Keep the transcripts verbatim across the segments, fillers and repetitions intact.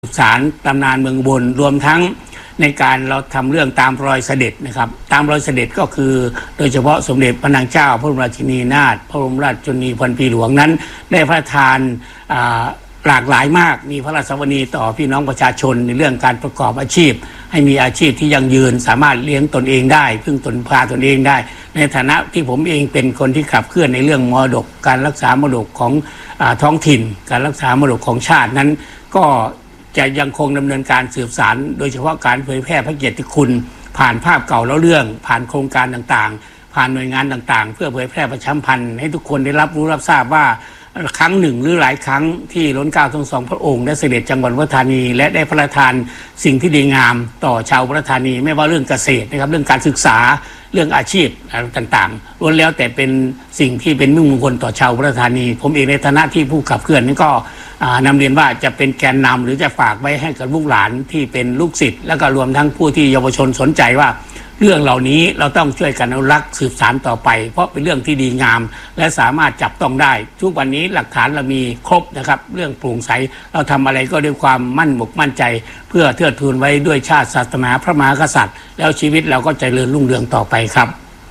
สารตำนานเมืองอุบลรวมทั้งในการเราทำเรื่องตามรอยเสด็จนะครับตามรอยเสด็จก็คือโดยเฉพาะสมเด็จพระนางเจ้าพระบรมราชินีนาถพระบรมราชชนนีพันปีหลวงนั้นได้พระราชทานหลากหลายมากมีพระราชสวนีต่อพี่น้องประชาชนในเรื่องการประกอบอาชีพให้มีอาชีพที่ยั่งยืนสามารถเลี้ยงตนเองได้พึ่งตนพาตนเองได้ในฐานะที่ผมเองเป็นคนที่ขับเคลื่อนในเรื่องมรดกการรักษามรดกของท้องถิ่นการรักษามรดกของชาตินั้นก็จะยังคงดำเนินการสืบสานโดยเฉพาะการเผยแพร่พระเกียรติคุณผ่านภาพเก่าแล้วเรื่องผ่านโครงการต่างๆผ่านหน่วยงานต่างๆเพื่อเผยแพร่ประชาสัมพันธ์ให้ทุกคนได้รับรู้รับทราบว่าครั้งหนึ่งหรือหลายครั้งที่ล้นเกล้าทั้งสองพระองค์ได้เสด็จจังหวัดอุดรธานีและได้พระราชทานสิ่งที่ดีงามต่อชาวอุดรธานีไม่ว่าเรื่องเกษตรนะครับเรื่องการศึกษาเรื่องอาชีพต่างๆล้วนแล้วแต่เป็นสิ่งที่เป็นมุ่งมงคลต่อชาวอุดรธานีผมเองในฐานะที่ผู้ขับเคลื่อนนั้นก็นำเรียนว่าจะเป็นแกนนำหรือจะฝากไว้ให้กับลูกหลานที่เป็นลูกศิษย์และก็รวมทั้งผู้ที่เยาวชนสนใจว่าเรื่องเหล่านี้เราต้องช่วยกันอนุรักษ์สืบสานต่อไปเพราะเป็นเรื่องที่ดีงามและสามารถจับต้องได้ทุกวันนี้หลักฐานเรามีครบนะครับเรื่องโปร่งใสเราทำอะไรก็ด้วยความมั่นหมกมั่นใจเพื่อเทิดทูนไว้ด้วยชาติศาสนาพระมหากษัตริย์แล้วชีวิตเราก็จะเจริญรุ่งเรืองต่อไปครับ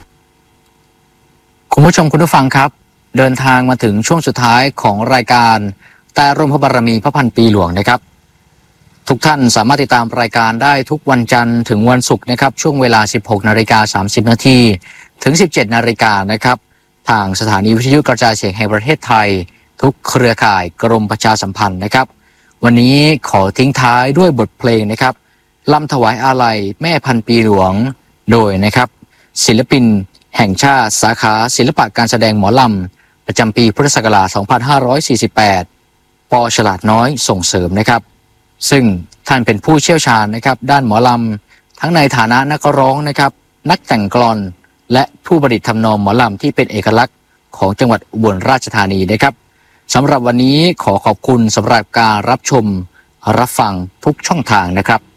คุณผู้ชมคุณผู้ฟังครับเดินทางมาถึงช่วงสุดท้ายของรายการแต่ร่มพระบารมีพระพันปีหลวงนะครับทุกท่านสามารถติดตามรายการได้ทุกวันจันทร์ถึงวันศุกร์นะครับช่วงเวลา สิบหกนาฬิกาสามสิบนาทีถึง สิบเจ็ดนาฬิกานะครับทางสถานีวิทยุกระจายเสียงแห่งประเทศไทยทุกเครือข่ายกรมประชาสัมพันธ์นะครับวันนี้ขอทิ้งท้ายด้วยบทเพลงนะครับลำถวายอาลัยแม่พันปีหลวงโดยนะครับศิลปินแห่งชาติสาขาศิลปะการแสดงหมอลำประจำปีพุทธศักราชสองพันห้าร้อยสี่สิบแปดป.ฉลาดน้อยส่งเสริมนะครับซึ่งท่านเป็นผู้เชี่ยวชาญนะครับด้านหมอลำทั้งในฐานะนักร้องนะครับนักแต่งกลอนและผู้ประดิษฐ์ทำนองหมอลำที่เป็นเอกลักษณ์ของจังหวัดอุบลราชธานีนะครับสำหรับวันนี้ขอขอบคุณสำหรับการรับชมรับฟังทุกช่องทางนะครับ